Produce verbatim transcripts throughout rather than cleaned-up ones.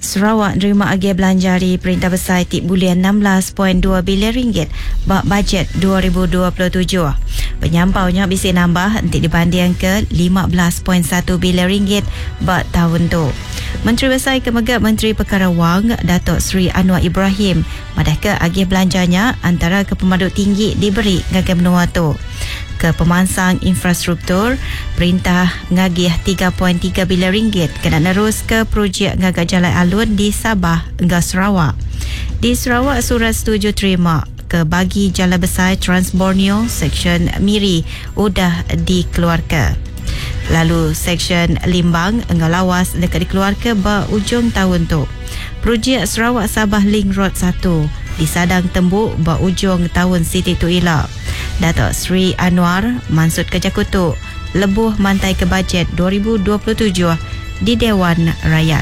Sarawak nerima agih belanja dari Perintah Besar Tip Bulian enam belas perpuluhan dua bilion ringgit bak bajet dua ribu dua puluh tujuh. Penyampaunya bisa nambah untuk dibanding ke lima belas perpuluhan satu bilion ringgit bak tahun tu. Menteri Besar Kemegat Menteri Perkara Wang Datuk Seri Anwar Ibrahim madah ke agih belanjanya antara ke pemaduk tinggi diberi ngagih menua tu. Ke pemansang infrastruktur, perintah ngagih tiga perpuluhan tiga bilion ringgit kena nerus ke projek ngagak jalan alun di Sabah hingga Sarawak. Di Sarawak, surat setuju terima ke bagi jalan besar Trans Borneo Seksyen Miri udah dikeluarkan. Lalu Seksyen Limbang hingga Lawas dekat dikeluarkan ba ujung tahun tu. Projek Sarawak Sabah Link Road satu disadang tembuk ba ujung tahun Siti tu ila. Datuk Seri Anwar mansut kerja kutuk lebuh mantai ke bajet dua ribu dua puluh tujuh di Dewan Rakyat.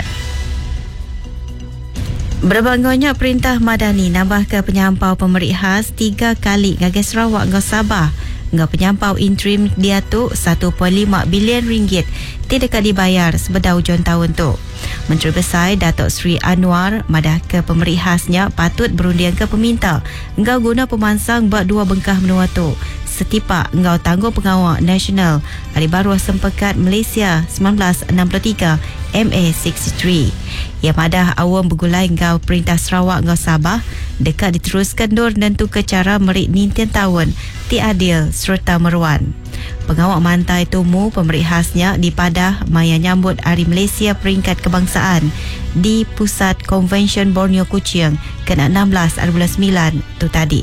Berbangunnya Perintah Madani nambah ke penyampau pemerih khas tiga kali ngagih Sarawak ngau Sabah ngau penyampau interim dia tu satu perpuluhan lima bilion ringgit tidak dibayar sebeda hujung tahun tu. Menteri Besar Datuk Seri Anwar madah ke pemerih khasnya patut berundian ke peminta engkau guna pemansang bak dua bengkah menua tu setipak engkau tangguh pengawal nasional Hari Baru Sempekat Malaysia seribu sembilan ratus enam puluh tiga M A enam puluh tiga. Ia madah awam bergulai engkau Perintah Sarawak engkau Sabah dekat diteruskan dur dan tu ke cara merik nintian tahun ti adil serta meruan. Pengawal mantai tumu pemerih khasnya di Padah maya nyambut Hari Malaysia Peringkat Kebangsaan di Pusat Konvensyen Borneo Kuching ke enam belas bulan sembilan tu tadi.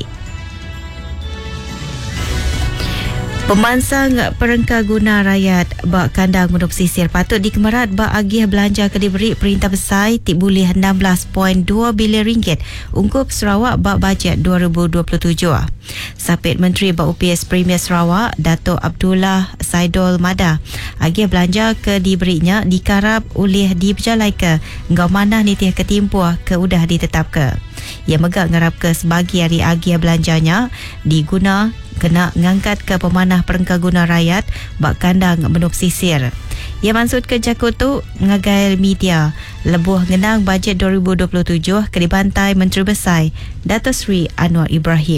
Pemansang perengka guna rakyat bak kandang Gunung Pesisir patut dikemerat bak agih belanja ke diberi Perintah Besar Tip Bulih enam belas perpuluhan dua bilion ringgit ungkup Sarawak bak bajet dua ribu dua puluh tujuh. Sapit Menteri Bak U P S Premier Sarawak Datuk Abdullah Saidul Madah agih belanja ke diberinya dikarap oleh diberjalai ke engkau manah nitih ketimpuh ke udah ditetap ke. Ia megak ngarap ke sebagi hari agih belanjanya diguna kena ngangkat ke pemanah perengka guna rakyat bak kandang Gunung Pesisir. Ia maksud ke Jakutu ngagai media lebuh ngenang bajet dua ribu dua puluh tujuh ke dibantai Menteri Besar Datuk Seri Anwar Ibrahim.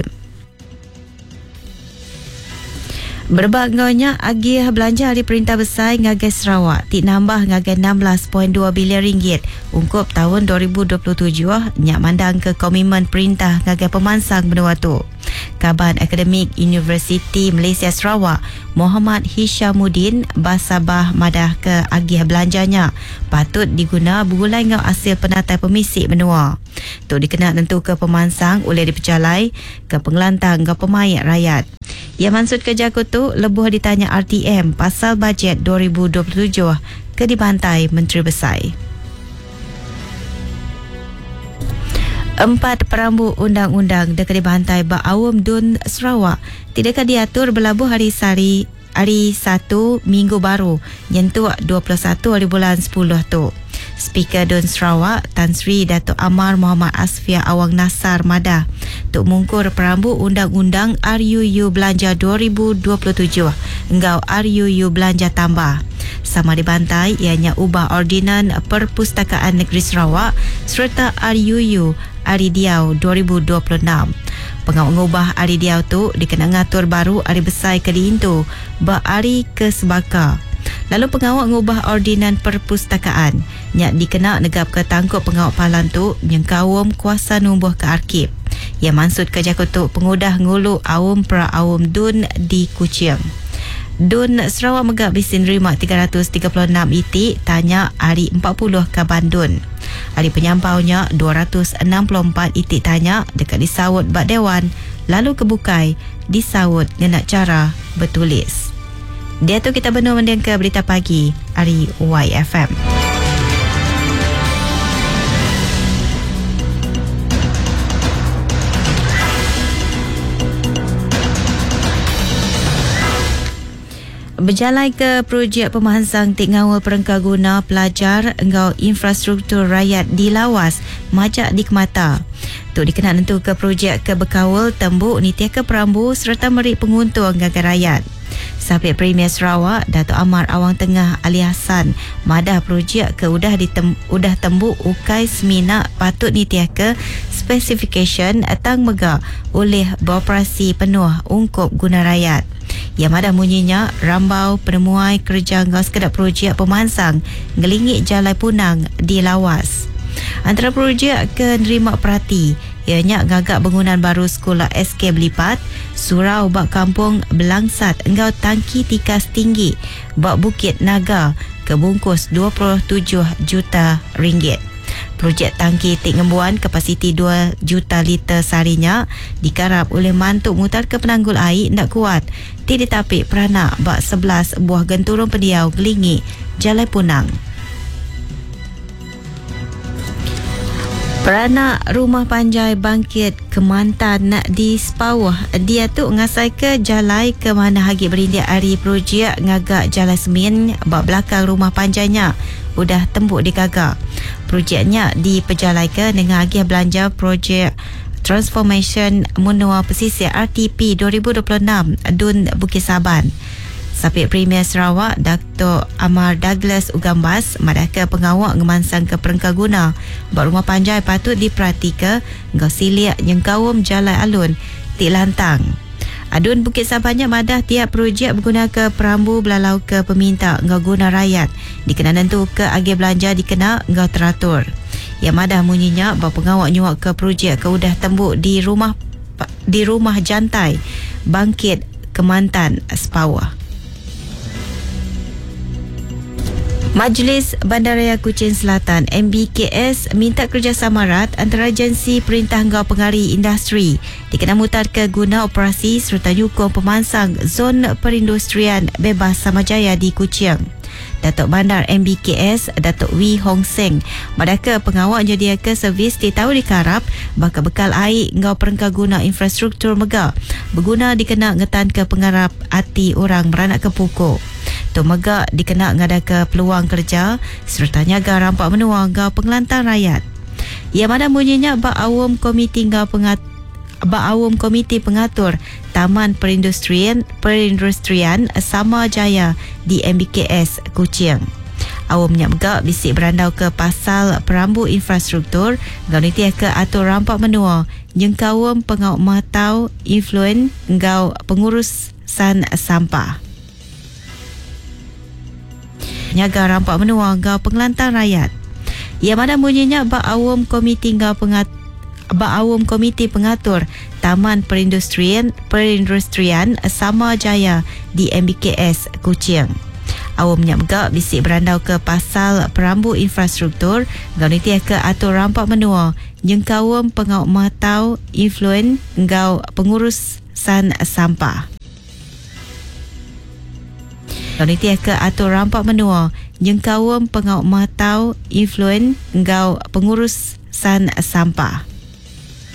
Berbagai agih belanja di Perintah Besar ngagai Sarawak tik nambah ngagai enam belas perpuluhan dua bilion ringgit ungkup tahun dua ribu dua puluh tujuh nyak mandang ke komitmen perintah ngagai pemansang benua tu. Kaban Akademik Universiti Malaysia Sarawak Muhammad Hishamuddin Basabah madah ke agih belanjanya patut diguna bergulai ngau hasil penatai pemisik benua. Tu dikenal tentu ke pemansang oleh dipercalai ke pengelantang ngau pemain rakyat. Ia maksud ke Jakutu lebuh ditanya R T M pasal bajet dua ribu dua puluh tujuh ke dibantai Menteri Besar. Empat perambu undang-undang dekat dibantai bak awam Dun Sarawak tidak diatur berlabuh hari sari hari satu minggu baru nyentuh dua puluh satu hari bulan sepuluh tu. Speaker Dun Sarawak Tan Sri Datuk Amar Muhammad Asfia Awang Nasar madah untuk mungkur perambu undang-undang R U U Belanja dua ribu dua puluh tujuh engkau R U U Belanja tambah. Sama dibantai ianya ubah ordinan Perpustakaan Negeri Sarawak serta R U U Hari Diau dua ribu dua puluh enam. Pengawal ngubah Hari Diau tu dikena ngatur baru Hari Besar ke diintu ba Hari ke Sebaka. Lalu pengawal ngubah ordinan perpustakaan nyak dikena negap ke tangkup pengawal palan tu yang kawum kuasa numbuh ke arkib. Ia maksud ke Jakutuk pengudah ngulu awum pra awum Dun di Kuching. Dun Sarawak megak bisin nerima tiga ratus tiga puluh enam itik tanya hari empat puluh ke Bandun. Hari penyampaunya dua ratus enam puluh empat itik tanya dekat disawut bak Dewan lalu kebukai disawut dengan cara bertulis. Dia tu kita benar mendengar ke berita pagi hari Y F M. Berjalan ke projek pemansang tik ngawal perengka guna pelajar engkau infrastruktur rakyat di Lawas majak di Kemata. Tu dikenal tentu ke projek ke berkawal tembuk nitiah ke perambu serta merik penguntung gagal rakyat. Sabit Premier Sarawak Datuk Amar Awang Tengah Ali Hassan madah projek ke udah ditem, udah tembuk ukai semina patut nitiaka specification atang mega oleh beroperasi penuh ungkup guna rakyat. Yang madah munyinya rambau penemuai kerja ngau sekedar projek pemansang ngelingit Jalai Punang di Lawas. Antara projek ke nerima perhati ianya ngagak bangunan baru sekolah S K Belipat, surau bak kampung Belangsat engau tangki tikas tinggi bak Bukit Naga kebungkus dua puluh tujuh juta ringgit. Projek tangki Tik Ngembuan kapasiti dua juta liter seharinya dikarap oleh mantuk mutar ke penanggul air nak kuat. Tidak tapi peranak bak sebelas buah genturung pendiau gelingi Jalai Punang. Peranak rumah panjai bangkit Kemantan di Sepawah dia tu ngasai ke jalai ke mana hagi berindia hari projek ngagak Jalai Semin bak belakang rumah panjainya udah tembuk digagak. Projeknya diperjalai ke dengan agih belanja projek Transformation Menua Pesisir R T P dua ribu dua puluh enam Dun Bukit Saban. Sabit Premier Sarawak Datuk Amar Douglas Ugambas madaka pengawak ngemansang ke perengka guna buat rumah panjai patut diperhati ke ngau siliak nyengkawum Jalai Alun Tik Lantang. Adun Bukit Sabannya madah tiap projek berguna ke perambu belalau ke peminta ngau guna rakyat dikenanan tu ke agih belanja dikena ngau teratur. Yang madah munyinya bahawa pengawak nyuak ke projek ke udah tembuk di rumah di rumah jantai Bangkit Kemantan Sepawah. Majlis Bandaraya Kuching Selatan M B K S minta kerjasama erat antara agensi Perintah Ngau Pengali Industri dikena mutar ke guna operasi serta nyukung pemansang zon perindustrian bebas Samajaya di Kuching. Datuk Bandar M B K S Datuk Wee Hong Seng madaka pengawak jadi ke servis di tahu dikarap bakal bekal air ngau perengka guna infrastruktur mega berguna dikena ngetan ke pengarap hati orang beranak ke pukul. Tu mega dikena ngada ke peluang kerja serta nyaga rampak menua ngau pengelantang rakyat. Yang mana bunyinya bak awam komiti ngau pengat bak awam komiti pengatur Taman Perindustrian Perindustrian Samajaya di M B K S Kuching. Awamnya mega bisik berandau ke pasal perambu infrastruktur ngau nitia ke atur rampak menua nyengkawam pengau matau influen ngau pengurusan sampah. Nyaga rampak menua ngau pengelantang rakyat. Yang mana bunyinya bak awam komiti ngau pengat bak awam komiti pengatur Taman Perindustrian Perindustrian Samajaya di M B K S Kuching. Awamnya mega bisik berandau ke pasal perambu infrastruktur ngau nitia ke atur rampak menua nyengkawam pengau matau influen ngau pengurusan sampah. Nitia ke atur rampak menua nyengkawam pengau matau influen ngau pengurusan sampah.